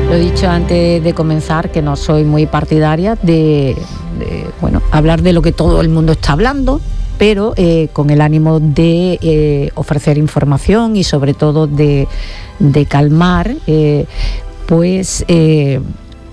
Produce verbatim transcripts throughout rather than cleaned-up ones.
Lo he dicho antes de comenzar, que no soy muy partidaria de, de bueno, hablar de lo que todo el mundo está hablando, pero eh, con el ánimo de eh, ofrecer información y sobre todo de, de calmar, eh, pues eh,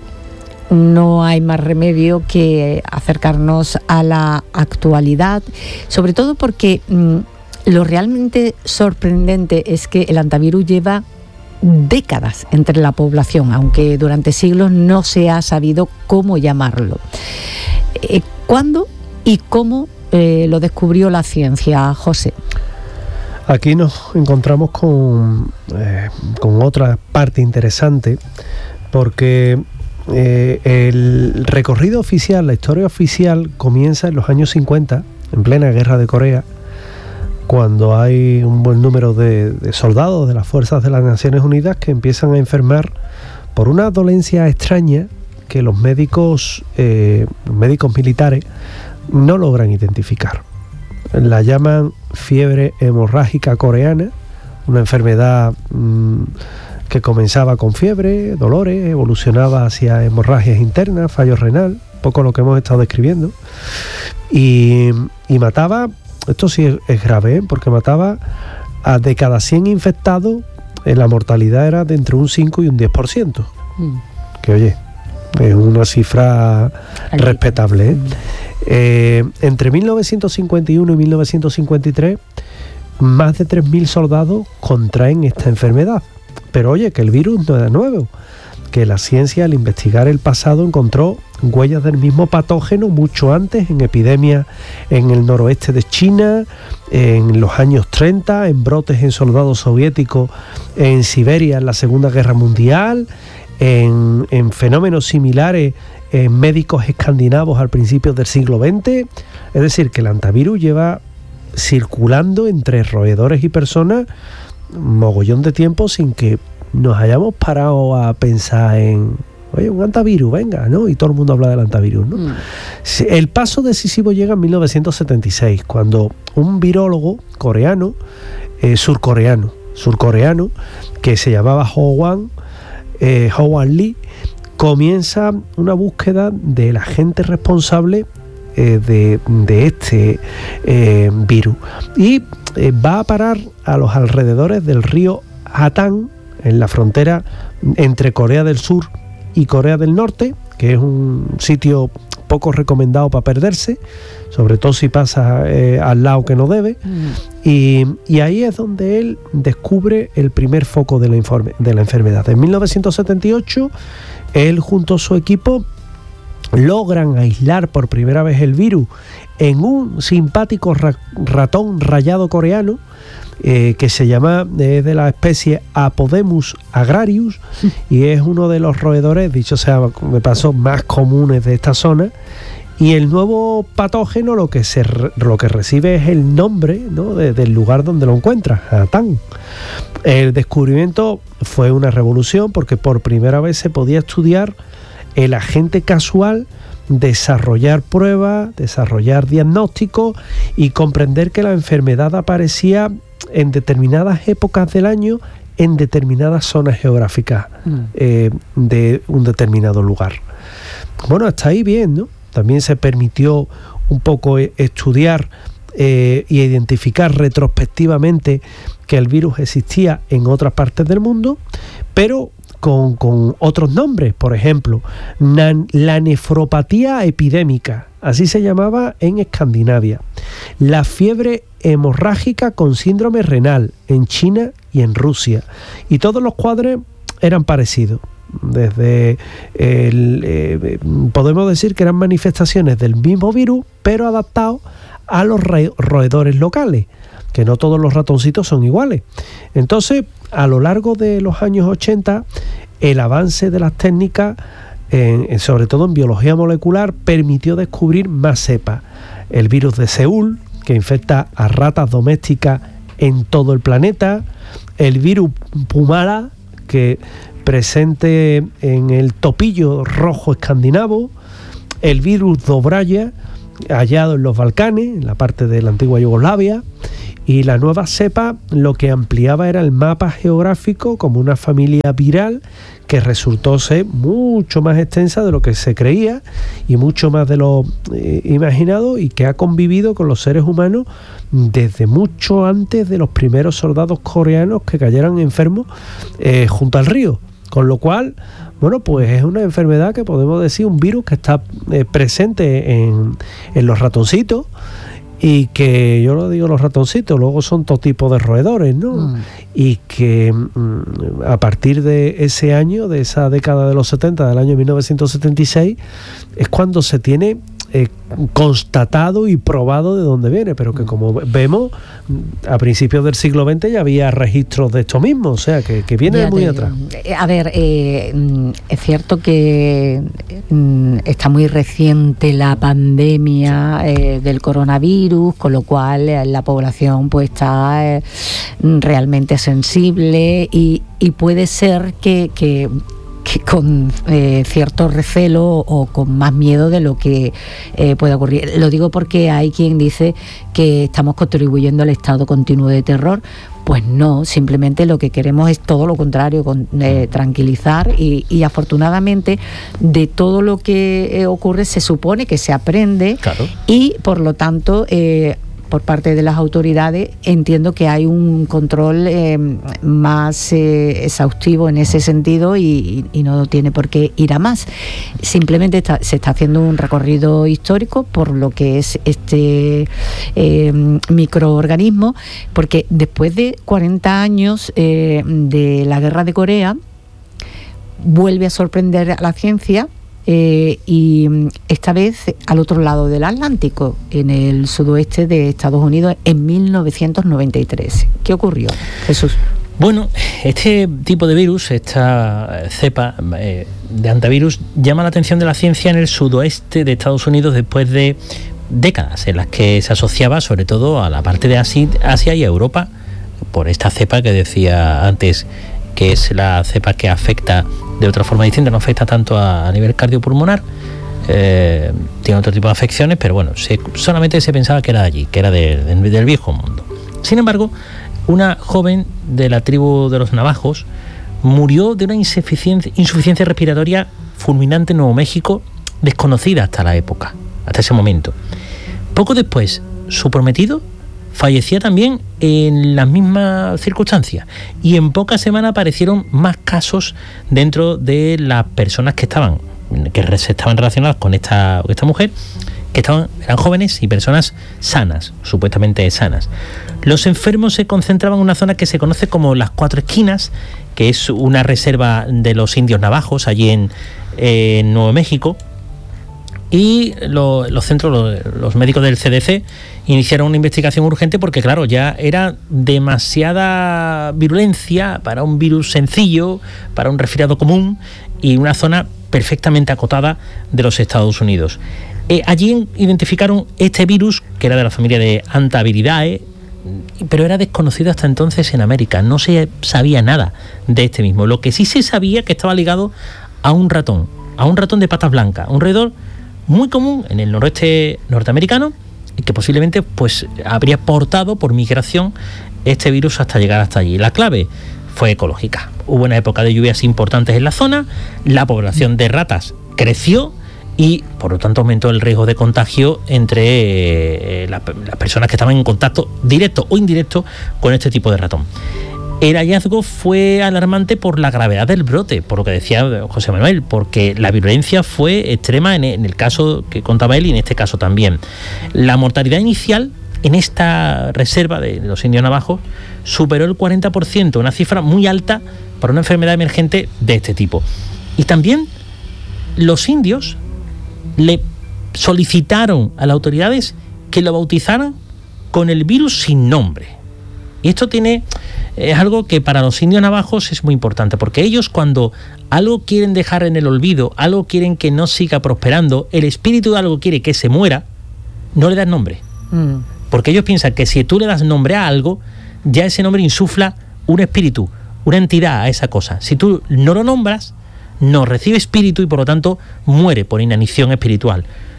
no hay más remedio que acercarnos a la actualidad, sobre todo porque mmm, lo realmente sorprendente es que el antivirus lleva décadas entre la población, aunque durante siglos no se ha sabido cómo llamarlo. Eh, ¿Cuándo y cómo eh, lo descubrió la ciencia, José? Aquí nos encontramos con, eh, con otra parte interesante, porque eh, el recorrido oficial, la historia oficial, comienza en los años cincuenta, en plena guerra de Corea, cuando hay un buen número de, de soldados de las fuerzas de las Naciones Unidas que empiezan a enfermar por una dolencia extraña que los médicos, eh, médicos militares no logran identificar. La llaman fiebre hemorrágica coreana, una enfermedad mmm, que comenzaba con fiebre, dolores, evolucionaba hacia hemorragias internas, fallo renal, un poco lo que hemos estado describiendo, y, y mataba. Esto sí es, es grave, ¿eh? Porque mataba a de cada cien infectados, eh, la mortalidad era de entre un cinco y un diez por ciento. Mm. Que oye, es una cifra Ahí. respetable. ¿eh? Mm. Eh, entre mil novecientos cincuenta y uno y mil novecientos cincuenta y tres, más de tres mil soldados contraen esta enfermedad. Pero oye, que el virus no era nuevo, que la ciencia al investigar el pasado encontró huellas del mismo patógeno mucho antes, en epidemias en el noroeste de China, en los años treinta, en brotes en soldados soviéticos en Siberia en la Segunda Guerra Mundial, en, en fenómenos similares en médicos escandinavos al principio del siglo veinte. Es decir, que el antivirus lleva circulando entre roedores y personas un mogollón de tiempo sin que nos hayamos parado a pensar en, oye, un antivirus, venga, ¿no? Y todo el mundo habla del antivirus, ¿no? Mm. El paso decisivo llega en mil novecientos setenta y seis, cuando un virólogo coreano, eh, surcoreano, surcoreano, que se llamaba Hwang, eh, Hwang Lee, comienza una búsqueda del agente responsable eh, de, de este eh, virus. Y eh, va a parar a los alrededores del río Hatang, en la frontera entre Corea del Sur y Corea del Norte, que es un sitio poco recomendado para perderse, sobre todo si pasa eh, al lado que no debe, mm. y, y ahí es donde él descubre el primer foco de la, informe, de la enfermedad. En mil novecientos setenta y ocho, él junto a su equipo logran aislar por primera vez el virus en un simpático ra- ratón rayado coreano, Eh, que se llama, es de la especie Apodemus agrarius y es uno de los roedores, dicho sea de paso, más comunes de esta zona. Y el nuevo patógeno lo que se lo que recibe es el nombre, ¿no?, de, del lugar donde lo encuentra, Hatang. El descubrimiento fue una revolución porque por primera vez se podía estudiar el agente casual, desarrollar pruebas, desarrollar diagnósticos y comprender que la enfermedad aparecía en determinadas épocas del año, en determinadas zonas geográficas mm. eh, de un determinado lugar. Bueno, hasta ahí bien, ¿no? También se permitió un poco estudiar eh, y identificar retrospectivamente que el virus existía en otras partes del mundo, pero con, con otros nombres. Por ejemplo, nan, la nefropatía epidémica, así se llamaba en Escandinavia. La fiebre hemorrágica con síndrome renal en China y en Rusia. Y todos los cuadros eran parecidos. Desde el, eh, podemos decir que eran manifestaciones del mismo virus, pero adaptados a los roedores locales, que no todos los ratoncitos son iguales. Entonces, a lo largo de los años ochenta, el avance de las técnicas, en, sobre todo en biología molecular, permitió descubrir más cepas. El virus de Seúl, que infecta a ratas domésticas en todo el planeta, el virus Pumala, que presente en el topillo rojo escandinavo, el virus Dobraya, hallado en los Balcanes, en la parte de la antigua Yugoslavia, y la nueva cepa lo que ampliaba era el mapa geográfico como una familia viral que resultó ser mucho más extensa de lo que se creía y mucho más de lo eh, imaginado, y que ha convivido con los seres humanos desde mucho antes de los primeros soldados coreanos que cayeran enfermos eh, junto al río. Con lo cual, bueno, pues es una enfermedad que podemos decir, un virus que está eh, presente en, en los ratoncitos, y que yo lo digo los ratoncitos, luego son todo tipo de roedores, ¿no? Mm. Y que mm, a partir de ese año, de esa década de los setenta, del año mil novecientos setenta y seis, es cuando se tiene eh, constatado y probado de dónde viene, pero que como vemos, a principios del siglo veinte ya había registros de esto mismo, o sea, que, que viene de muy atrás. A ver, eh, es cierto que eh, está muy reciente la pandemia eh, del coronavirus, con lo cual eh, la población pues está eh, realmente sensible, y, y puede ser que, que que con eh, cierto recelo o con más miedo de lo que eh, pueda ocurrir. Lo digo porque hay quien dice que estamos contribuyendo al estado continuo de terror. Pues no, simplemente lo que queremos es todo lo contrario, con, eh, tranquilizar, y, y afortunadamente de todo lo que eh, ocurre se supone que se aprende, claro. Y por lo tanto eh, por parte de las autoridades entiendo que hay un control eh, más eh, exhaustivo en ese sentido, y, y no tiene por qué ir a más. Simplemente está, se está haciendo un recorrido histórico por lo que es este eh, microorganismo, porque después de cuarenta años eh, de la guerra de Corea vuelve a sorprender a la ciencia. Eh, y esta vez al otro lado del Atlántico, en el sudoeste de Estados Unidos, en mil novecientos noventa y tres. ¿Qué ocurrió, Jesús? Bueno, este tipo de virus, esta cepa eh, de hantavirus, llama la atención de la ciencia en el sudoeste de Estados Unidos después de décadas en las que se asociaba sobre todo a la parte de Asia, Asia y a Europa por esta cepa que decía antes, que es la cepa que afecta de otra forma distinta, no afecta tanto a, a nivel cardiopulmonar, eh, tiene otro tipo de afecciones, pero bueno, se, solamente se pensaba que era de allí, que era de, de, del viejo mundo. Sin embargo, una joven de la tribu de los navajos murió de una insuficiencia, insuficiencia respiratoria fulminante en Nuevo México, desconocida hasta la época, hasta ese momento. Poco después, su prometido fallecía también en las mismas circunstancias, y en pocas semanas aparecieron más casos dentro de las personas que estaban que estaban relacionadas con esta, esta mujer, que estaban, eran jóvenes y personas sanas, supuestamente sanas. Los enfermos se concentraban en una zona que se conoce como las Cuatro Esquinas, que es una reserva de los indios navajos allí en, en Nuevo México. Y lo, los centros, los, los médicos del C D C iniciaron una investigación urgente porque, claro, ya era demasiada virulencia para un virus sencillo, para un resfriado común, y una zona perfectamente acotada de los Estados Unidos. Eh, allí identificaron este virus, que era de la familia de Hantaviridae, pero era desconocido hasta entonces en América. No se sabía nada de este mismo. Lo que sí se sabía que estaba ligado a un ratón, a un ratón de patas blancas, un roedor muy común en el noroeste norteamericano, y que posiblemente pues habría portado por migración este virus hasta llegar hasta allí. La clave fue ecológica. Hubo una época de lluvias importantes en la zona, la población de ratas creció y por lo tanto aumentó el riesgo de contagio entre eh, la, las personas que estaban en contacto directo o indirecto con este tipo de ratón. El hallazgo fue alarmante por la gravedad del brote, por lo que decía José Manuel, porque la virulencia fue extrema en el caso que contaba él y en este caso también. La mortalidad inicial en esta reserva de los indios navajos superó el cuarenta por ciento, una cifra muy alta para una enfermedad emergente de este tipo. Y también los indios le solicitaron a las autoridades que lo bautizaran con el virus sin nombre. Y esto tiene, es algo que para los indios navajos es muy importante, porque ellos cuando algo quieren dejar en el olvido, algo quieren que no siga prosperando, el espíritu de algo quiere que se muera, no le das nombre. Mm. Porque ellos piensan que si tú le das nombre a algo, ya ese nombre insufla un espíritu, una entidad a esa cosa. Si tú no lo nombras, no recibe espíritu y por lo tanto muere por inanición espiritual.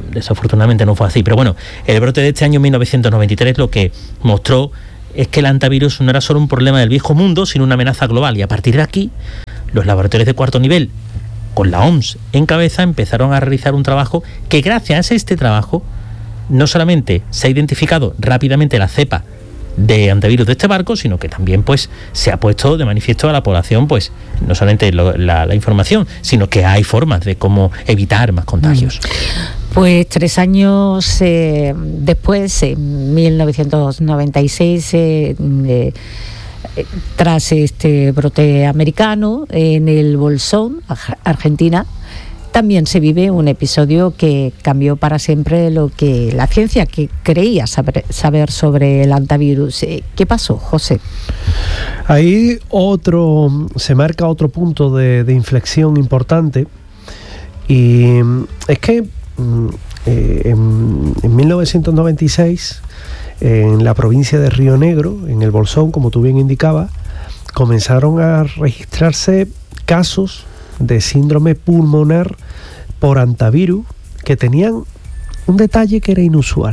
desafortunadamente no fue así. Pero bueno, el brote de este año mil novecientos noventa y tres lo que mostró es que el antivirus no era solo un problema del viejo mundo, sino una amenaza global. Y a partir de aquí, los laboratorios de cuarto nivel, con la O M S en cabeza, empezaron a realizar un trabajo que, gracias a este trabajo, no solamente se ha identificado rápidamente la cepa de antivirus de este barco, sino que también pues se ha puesto de manifiesto a la población pues no solamente lo, la, la información, sino que hay formas de cómo evitar más contagios. Pues tres años eh, después, en mil novecientos noventa y seis, eh, eh, tras este brote americano en el Bolsón, Argentina, también se vive un episodio que cambió para siempre lo que la ciencia que creía saber, saber sobre el antivirus. ¿Qué pasó, José? Ahí otro, se marca otro punto de, de inflexión importante, y es que eh, en, en mil novecientos noventa y seis, en la provincia de Río Negro, en el Bolsón, como tú bien indicabas, comenzaron a registrarse casos de síndrome pulmonar por antivirus que tenían un detalle que era inusual.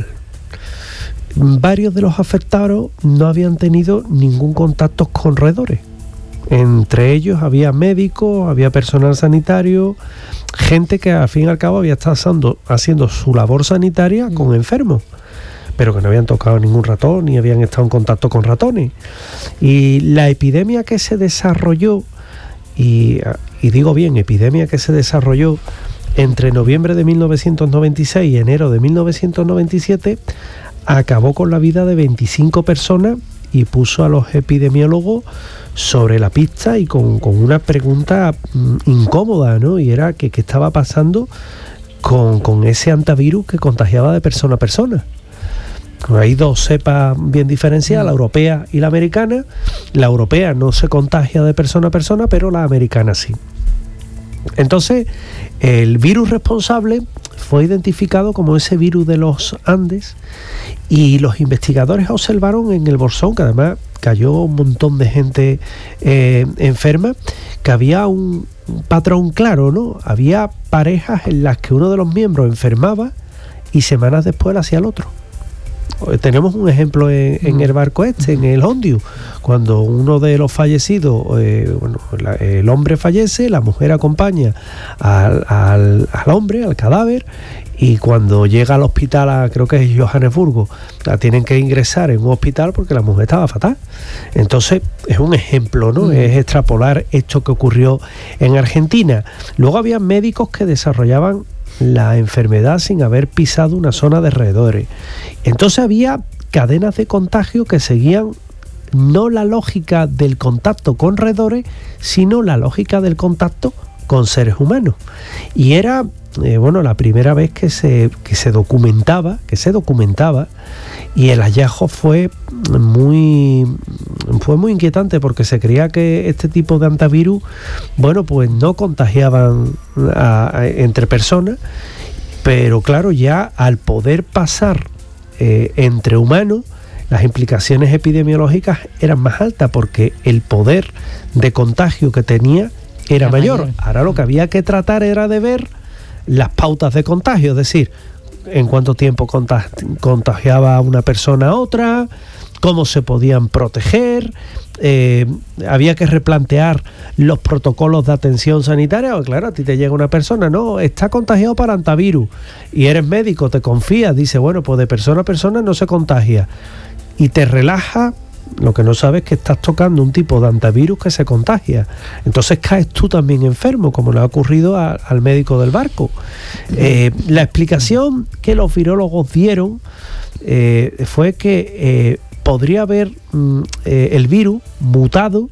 Varios de los afectados no habían tenido ningún contacto con roedores. Entre ellos había médicos, había personal sanitario, gente que al fin y al cabo había estado haciendo, haciendo su labor sanitaria con enfermos, pero que no habían tocado ningún ratón ni habían estado en contacto con ratones. Y la epidemia que se desarrolló, y, y digo bien, epidemia que se desarrolló entre noviembre de mil novecientos noventa y seis y enero de mil novecientos noventa y siete, acabó con la vida de veinticinco personas y puso a los epidemiólogos sobre la pista y con, con una pregunta mm, incómoda, ¿no? Y era que qué estaba pasando con, con ese antivirus que contagiaba de persona a persona. Hay dos cepas bien diferenciadas, la europea y la americana. La europea no se contagia de persona a persona, pero la americana sí. Entonces, el virus responsable fue identificado como ese virus de los Andes, y los investigadores observaron en el Bolsón, que además cayó un montón de gente eh, enferma, que había un, un patrón claro, ¿no? Había parejas en las que uno de los miembros enfermaba y semanas después lo hacía el otro. Tenemos un ejemplo en, en el barco este, en el Hondiu, cuando uno de los fallecidos, eh, bueno, la, el hombre fallece, la mujer acompaña al, al, al hombre, al cadáver, y cuando llega al hospital, a, creo que es Johannesburgo, la tienen que ingresar en un hospital porque la mujer estaba fatal. Entonces es un ejemplo, ¿no? Mm. Es extrapolar esto que ocurrió en Argentina. Luego había médicos que desarrollaban la enfermedad sin haber pisado una zona de roedores. Entonces había cadenas de contagio que seguían no la lógica del contacto con roedores, sino la lógica del contacto con seres humanos. Y era eh, bueno, la primera vez que se, que se documentaba, que se documentaba, y el hallazgo fue muy fue muy inquietante, porque se creía que este tipo de antivirus, bueno, pues no contagiaban a, a, entre personas, pero claro, ya al poder pasar eh, entre humanos, las implicaciones epidemiológicas eran más altas, porque el poder de contagio que tenía era, era mayor. mayor. Ahora lo que había que tratar era de ver las pautas de contagio, es decir, en cuánto tiempo contagiaba a una persona a otra, cómo se podían proteger, eh, había que replantear los protocolos de atención sanitaria. O claro, a ti te llega una persona, no, está contagiado por antivirus, y eres médico, te confías, dice, bueno, pues de persona a persona no se contagia, y te relaja. Lo que no sabes es que estás tocando un tipo de antivirus que se contagia. Entonces caes tú también enfermo, como le ha ocurrido a, al médico del barco. Eh, la explicación que los virólogos dieron eh, fue que eh, podría haber mm, eh, el virus mutado,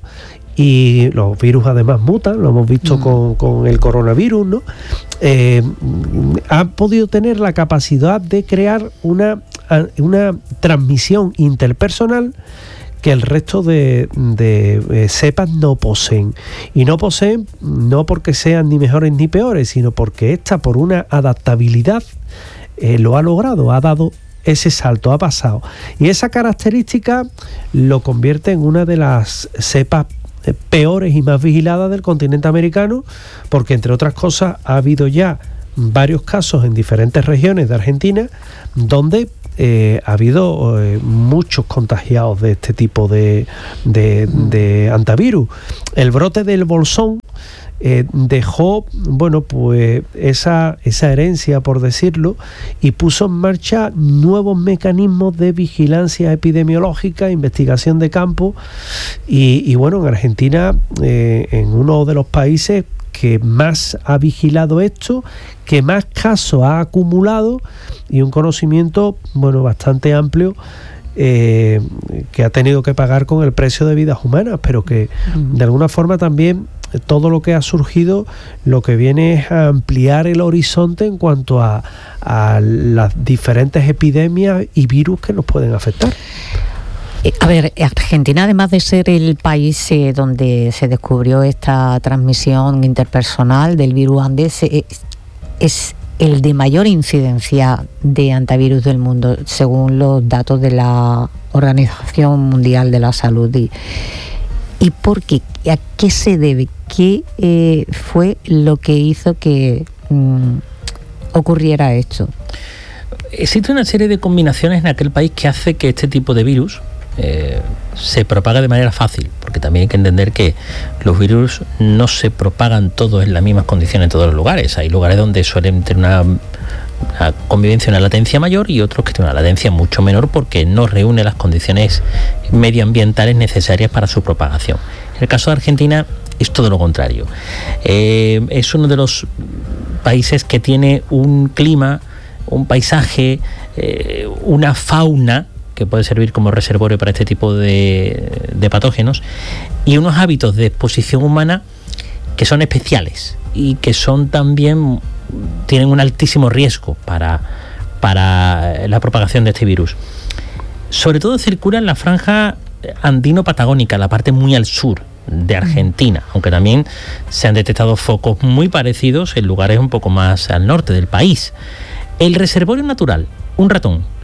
y los virus además mutan, lo hemos visto mm. con, con el coronavirus, ¿no? Eh, han podido tener la capacidad de crear una, una transmisión interpersonal que el resto de, de eh, cepas no poseen. Y no poseen no porque sean ni mejores ni peores, sino porque esta, por una adaptabilidad, eh, lo ha logrado, ha dado ese salto, ha pasado. Y esa característica lo convierte en una de las cepas eh, peores y más vigiladas del continente americano, porque entre otras cosas ha habido ya varios casos en diferentes regiones de Argentina donde eh, ha habido eh, muchos contagiados de este tipo de, de, de antivirus. El brote del Bolsón Eh, dejó, bueno, pues esa, esa herencia, por decirlo, y puso en marcha nuevos mecanismos de vigilancia epidemiológica, investigación de campo, y, y bueno, en Argentina, eh, en uno de los países que más ha vigilado esto, que más casos ha acumulado y un conocimiento, bueno, bastante amplio, eh, que ha tenido que pagar con el precio de vidas humanas, pero que de alguna forma también todo lo que ha surgido lo que viene es a ampliar el horizonte en cuanto a, a las diferentes epidemias y virus que nos pueden afectar. A ver, Argentina, además de ser el país eh, donde se descubrió esta transmisión interpersonal del virus Andes, eh, es el de mayor incidencia de antivirus del mundo, según los datos de la Organización Mundial de la Salud. Y, ¿Y por qué? ¿A qué se debe? ¿Qué eh, fue lo que hizo que mm, ocurriera esto? Existe una serie de combinaciones en aquel país que hace que este tipo de virus eh, se propague de manera fácil, porque también hay que entender que los virus no se propagan todos en las mismas condiciones en todos los lugares. Hay lugares donde suelen tener una, una convivencia, una latencia mayor, y otros que tienen una latencia mucho menor porque no reúne las condiciones medioambientales necesarias para su propagación. En el caso de Argentina es todo lo contrario. Eh, es uno de los países que tiene un clima, un paisaje, eh, una fauna que puede servir como reservorio para este tipo de, de patógenos, y unos hábitos de exposición humana que son especiales y que son también tienen un altísimo riesgo para, para la propagación de este virus. Sobre todo circula en la franja andino-patagónica, la parte muy al sur de Argentina, aunque también se han detectado focos muy parecidos en lugares un poco más al norte del país. El reservorio natural, un ratón,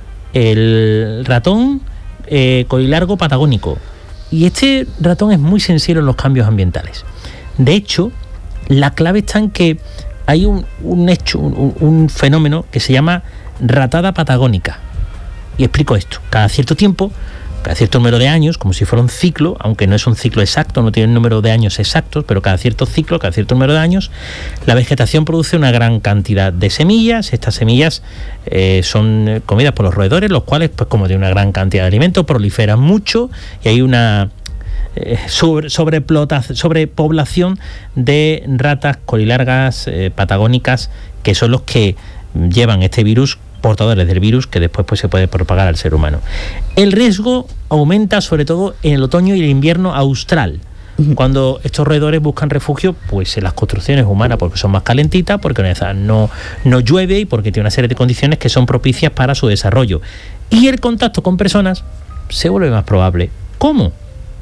el ratón eh, colilargo patagónico, y este ratón es muy sensible a los cambios ambientales. De hecho, la clave está en que hay un, un hecho, un, un fenómeno que se llama ratada patagónica, y explico esto. Cada cierto tiempo, cada cierto número de años, como si fuera un ciclo, aunque no es un ciclo exacto, no tiene un número de años exactos, pero cada cierto ciclo, cada cierto número de años, la vegetación produce una gran cantidad de semillas. Estas semillas eh, son comidas por los roedores, los cuales, pues como tienen una gran cantidad de alimento, proliferan mucho, y hay una eh, sobre, sobrepoblación de ratas colilargas eh, patagónicas, que son los que llevan este virus, portadores del virus, que después pues se puede propagar al ser humano. El riesgo aumenta sobre todo en el otoño y el invierno austral, cuando estos roedores buscan refugio pues en las construcciones humanas, porque son más calentitas, porque no, no llueve y porque tiene una serie de condiciones que son propicias para su desarrollo. Y el contacto con personas se vuelve más probable. ¿Cómo?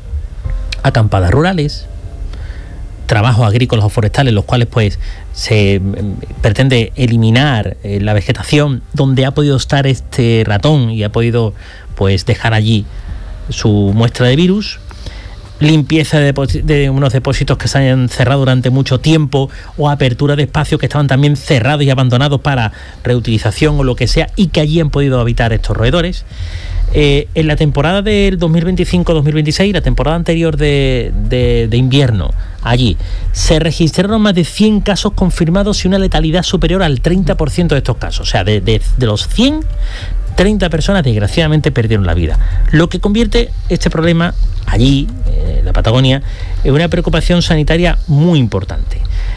Acampadas rurales, trabajos agrícolas o forestales, los cuales pues se eh, pretende eliminar eh, la vegetación donde ha podido estar este ratón y ha podido pues dejar allí su muestra de virus. Limpieza de, de unos depósitos que se hayan cerrado durante mucho tiempo, o apertura de espacios que estaban también cerrados y abandonados para reutilización o lo que sea, y que allí han podido habitar estos roedores. Eh, en la temporada del dos mil veinticinco dos mil veintiséis, la temporada anterior de, de, de invierno, allí se registraron más de cien casos confirmados y una letalidad superior al treinta por ciento de estos casos. O sea, de, de, de los cien, treinta personas desgraciadamente perdieron la vida, lo que convierte este problema allí, en eh, la Patagonia, en una preocupación sanitaria muy importante.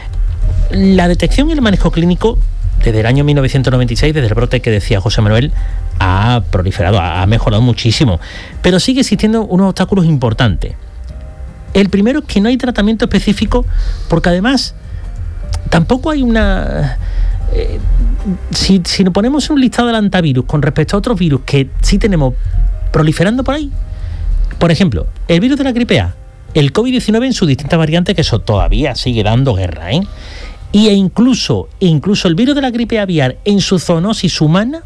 La detección y el manejo clínico desde el año mil novecientos noventa y seis, desde el brote que decía José Manuel, ha proliferado, ha mejorado muchísimo, pero sigue existiendo unos obstáculos importantes. El primero es que no hay tratamiento específico, porque además tampoco hay una... Eh, si, si nos ponemos un listado del antivirus con respecto a otros virus que sí tenemos proliferando por ahí, por ejemplo, el virus de la gripe A, el COVID diecinueve en sus distintas variantes, que eso todavía sigue dando guerra, ¿eh? Y e incluso, incluso el virus de la gripe aviar en su zoonosis humana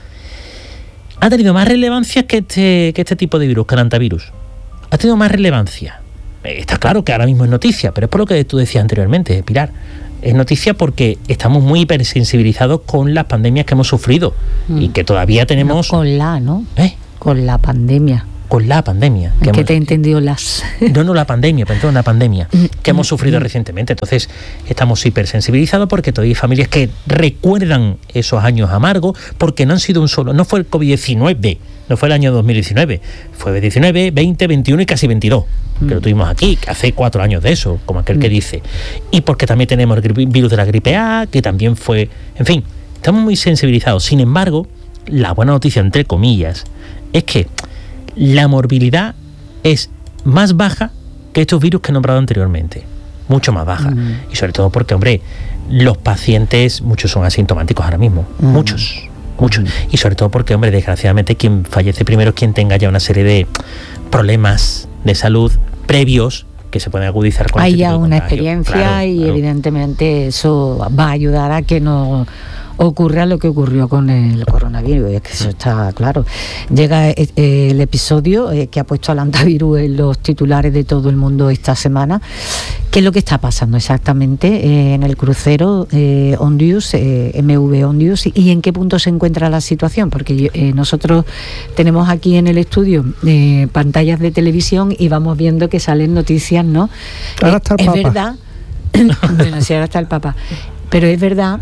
ha tenido más relevancia que este, que este tipo de virus, que el antivirus. Ha tenido más relevancia. Está claro que ahora mismo es noticia, pero es por lo que tú decías anteriormente, Pilar. es noticia porque estamos muy hipersensibilizados con las pandemias que hemos sufrido mm. y que todavía tenemos... No, con la, ¿no? ¿Eh? Con la pandemia. Con la pandemia. Que, que hemos... te he entendido las... No, no, la pandemia, perdón, la pandemia que hemos sufrido recientemente. Entonces, estamos hipersensibilizados porque todavía hay familias que recuerdan esos años amargos porque no han sido un solo... No fue el covid diecinueve, no fue el año dos mil diecinueve, fue diecinueve, veinte, veintiuno y casi veintidós, que lo tuvimos aquí, que hace cuatro años de eso, como aquel que dice. Y porque también tenemos el virus de la gripe A, que también fue... En fin, estamos muy sensibilizados. Sin embargo, la buena noticia, entre comillas, es que la morbilidad es más baja que estos virus que he nombrado anteriormente, mucho más baja. Mm. Y sobre todo porque, hombre, los pacientes, muchos son asintomáticos ahora mismo, mm. muchos, muchos. Mm. Y sobre todo porque, hombre, desgraciadamente quien fallece primero es quien tenga ya una serie de problemas de salud previos que se pueden agudizar con hay este ya tipo de una contagio. experiencia claro, y claro. evidentemente eso va a ayudar a que no ocurra lo que ocurrió con el coronavirus, es que eso está claro. Llega eh, eh, el episodio eh, que ha puesto al antivirus en los titulares de todo el mundo esta semana. ¿Qué es lo que está pasando exactamente eh, en el crucero eh, Ondius, eh, M V Ondius, y en qué punto se encuentra la situación? Porque eh, nosotros tenemos aquí en el estudio eh, pantallas de televisión y vamos viendo que salen noticias, ¿no? Ahora está el es Papa. verdad, bueno, sí, ahora está el Papa, pero es verdad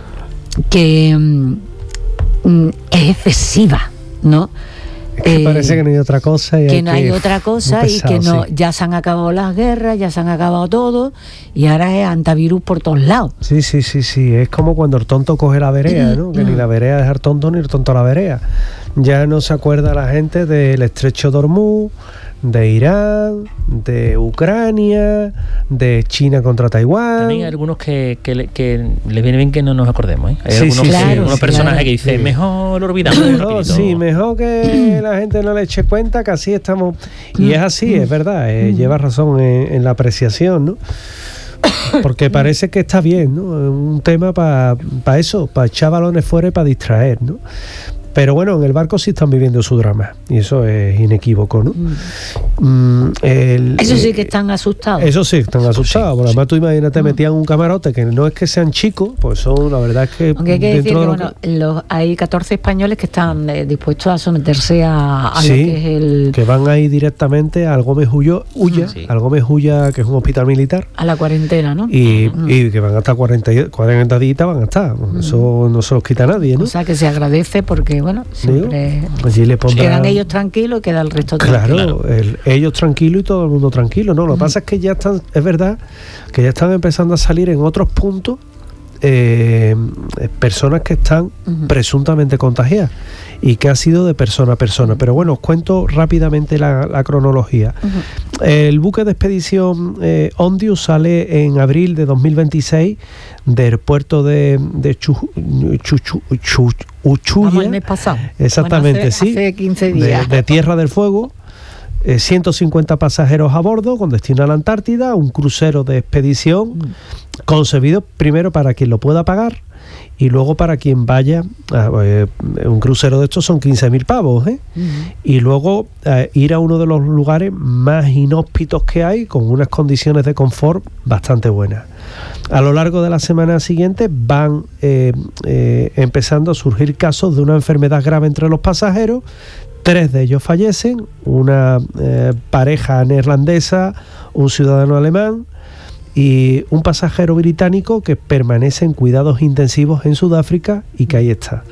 que mm, es excesiva, ¿no? Es que eh, parece que no hay otra cosa y que hay no que, hay otra cosa pesado, y que no sí. ya se han acabado las guerras, ya se han acabado todo y ahora es antivirus por todos lados. Sí, sí, sí, sí, es como cuando el tonto coge la vereda, ¿no? Que ni la vereda deja el tonto ni el tonto la vereda. Ya no se acuerda la gente del estrecho de Hormuz, de Irán, de Ucrania, de China contra Taiwán. También hay algunos que, que, le, que les viene bien que no nos acordemos, ¿eh? Hay sí, algunos, sí, claro, sí, algunos sí, personajes claro, que dicen, sí. mejor olvidamos. Mejor, sí, mejor que la gente no le eche cuenta, que así estamos. Y es así, es verdad, eh, lleva razón en, en la apreciación, ¿no? Porque parece que está bien, ¿no? Un tema para pa eso, para echar balones fuera y para distraer, ¿no? Pero bueno, en el barco sí están viviendo su drama y eso es inequívoco, ¿no? Mm, el, eso sí que están asustados. Eso sí, están asustados. Por además, tú imagínate, metían un camarote que no es que sean chicos, pues son, la verdad es que... Aunque hay que decir que, de bueno, que... Los, hay catorce españoles que están eh, dispuestos a someterse a, a sí, lo que es el... que van ahí directamente al Gómez Ulla, Ulla sí. al Gómez Ulla, que es un hospital militar. A la cuarentena, ¿no? Y, mm. y que van a estar cuarenta, cuarenta días, van a estar. Mm. Eso no se los quita nadie, ¿no? O sea, que se agradece porque, bueno, siempre allí le pondrán... quedan ellos tranquilos y queda el resto tranquilo. Claro, el, ellos tranquilos y todo el mundo tranquilo, ¿no? Lo que mm. pasa es que ya están, es verdad, que ya están empezando a salir en otros puntos eh, personas que están uh-huh. presuntamente contagiadas y que ha sido de persona a persona. Pero bueno, os cuento rápidamente la, la cronología. Uh-huh. El buque de expedición eh, Ondius sale en abril de dos mil veintiséis del puerto de, de Chu, Chu, Chu, Chu, Uchuya. Vamos, el mes pasado. Exactamente, bueno, hace, sí. Hace quince días. De, de Tierra del Fuego. Eh, ciento cincuenta pasajeros a bordo con destino a la Antártida, un crucero de expedición mm. concebido primero para quien lo pueda pagar y luego para quien vaya. A, eh, un crucero de estos son quince mil pavos, ¿eh? Mm. Y luego eh, ir a uno de los lugares más inhóspitos que hay con unas condiciones de confort bastante buenas. A lo largo de la semana siguiente van eh, eh, empezando a surgir casos de una enfermedad grave entre los pasajeros. Tres de ellos fallecen, una eh, pareja neerlandesa, un ciudadano alemán y un pasajero británico que permanece en cuidados intensivos en Sudáfrica y que ahí está.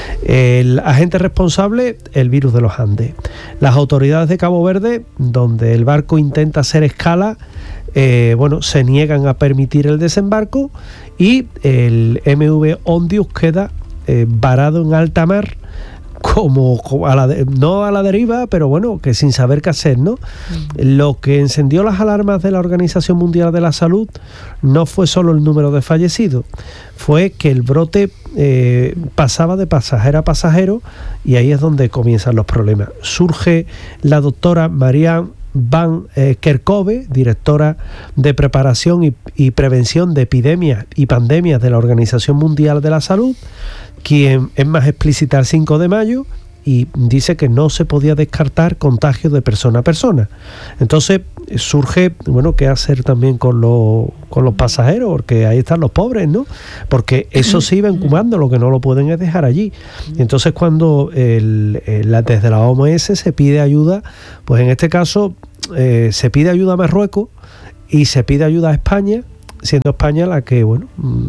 El agente responsable, el virus de los Andes. Las autoridades de Cabo Verde, donde el barco intenta hacer escala, eh, bueno, se niegan a permitir el desembarco y el M V Ondius queda eh, varado en alta mar, como, como a la de, no a la deriva, pero bueno, que sin saber qué hacer, ¿no? Mm. Lo que encendió las alarmas de la Organización Mundial de la Salud no fue solo el número de fallecidos, fue que el brote eh, pasaba de pasajero a pasajero y ahí es donde comienzan los problemas. Surge la doctora Marianne Van eh, Kerkhove, directora de preparación y, y prevención de epidemias y pandemias de la Organización Mundial de la Salud, quien es más explícita el cinco de mayo y dice que no se podía descartar contagios de persona a persona. Entonces surge, bueno, qué hacer también con los, con los pasajeros, porque ahí están los pobres, ¿no? Porque eso se iba incubando, lo que no lo pueden es dejar allí. Y entonces cuando el, el, desde la O M S se pide ayuda, pues en este caso eh, se pide ayuda a Marruecos y se pide ayuda a España, siendo España la que, bueno,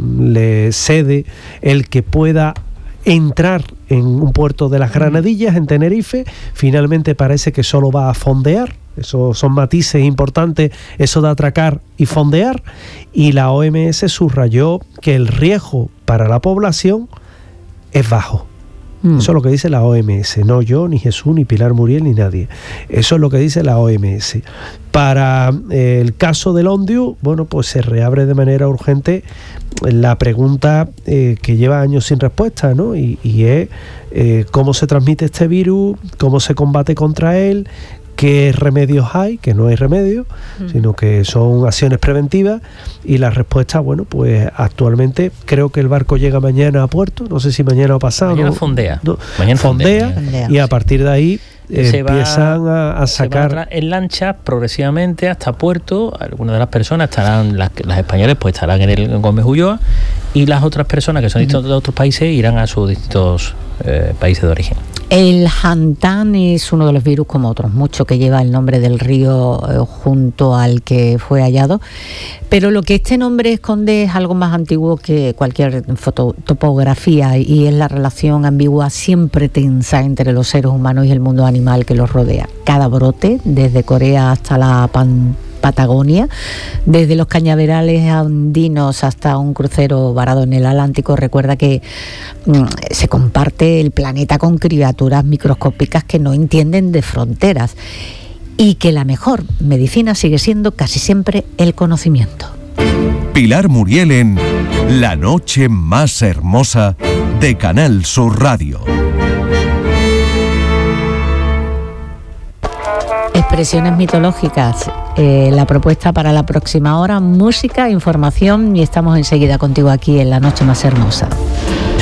le cede el que pueda entrar en un puerto de las Granadillas, en Tenerife. Finalmente parece que solo va a fondear. Eso son matices importantes, eso de atracar y fondear. Y la O M S subrayó que el riesgo para la población es bajo. Mm. Eso es lo que dice la O M S, no yo, ni Jesús, ni Pilar Muriel, ni nadie. Eso es lo que dice la O M S. Para eh, el caso del Ondiu, bueno, pues se reabre de manera urgente la pregunta eh, que lleva años sin respuesta, ¿no? Y, y es eh, cómo se transmite este virus, cómo se combate contra él, qué remedios hay, que no hay remedios, mm. sino que son acciones preventivas. Y la respuesta, bueno, pues actualmente creo que el barco llega mañana a puerto, no sé si mañana o pasado. Mañana ¿no? fondea. No, mañana fondea, fondea, y a partir de ahí eh, empiezan va, a, a sacar... Se va en lanchas progresivamente hasta puerto. Algunas de las personas estarán, las, las españolas pues estarán en el Gómez Ulloa, y las otras personas que son distintos de otros países irán a sus distintos eh, países de origen. El Hantan es uno de los virus, como otros muchos, que lleva el nombre del río eh, junto al que fue hallado. Pero lo que este nombre esconde es algo más antiguo que cualquier foto, topografía, y es la relación ambigua, siempre tensa, entre los seres humanos y el mundo animal que los rodea. Cada brote, desde Corea hasta la Pan Patagonia, desde los cañaverales andinos hasta un crucero varado en el Atlántico, recuerda que mm, se comparte el planeta con criaturas microscópicas que no entienden de fronteras, y que la mejor medicina sigue siendo casi siempre el conocimiento. Pilar Muriel en La Noche Más Hermosa de Canal Sur Radio. Expresiones mitológicas, eh, la propuesta para la próxima hora, música, información, y estamos enseguida contigo aquí en La Noche Más Hermosa.